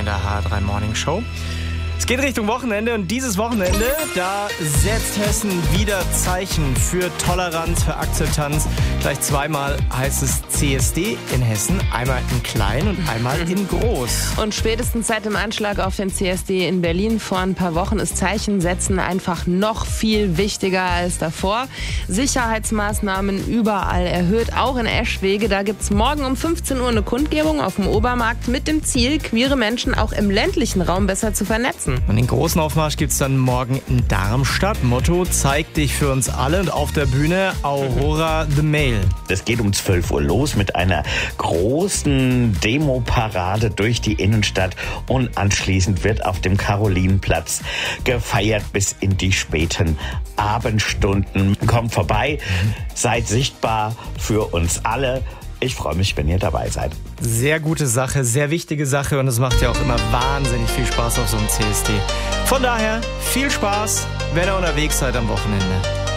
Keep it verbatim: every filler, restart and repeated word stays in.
der H drei Morning Show. Es geht Richtung Wochenende und dieses Wochenende, da setzt Hessen wieder Zeichen für Toleranz, für Akzeptanz. Gleich zweimal heißt es C S D in Hessen, einmal in klein und einmal in groß. Und spätestens seit dem Anschlag auf den C S D in Berlin vor ein paar Wochen ist Zeichen setzen einfach noch viel wichtiger als davor. Sicherheitsmaßnahmen überall erhöht, auch in Eschwege. Da gibt's morgen um fünfzehn Uhr eine Kundgebung auf dem Obermarkt mit dem Ziel, queere Menschen auch im ländlichen Raum besser zu vernetzen. Und den großen Aufmarsch gibt's dann morgen in Darmstadt. Motto: Zeig dich für uns alle. Und auf der Bühne Aurora the Mail. Es geht um zwölf Uhr los mit einer großen Demoparade durch die Innenstadt und anschließend wird auf dem Karolinenplatz gefeiert bis in die späten Abendstunden. Kommt vorbei, seid sichtbar für uns alle. Ich freue mich, wenn ihr dabei seid. Sehr gute Sache, sehr wichtige Sache und es macht ja auch immer wahnsinnig viel Spaß auf so einem C S D. Von daher viel Spaß, wenn ihr unterwegs seid am Wochenende.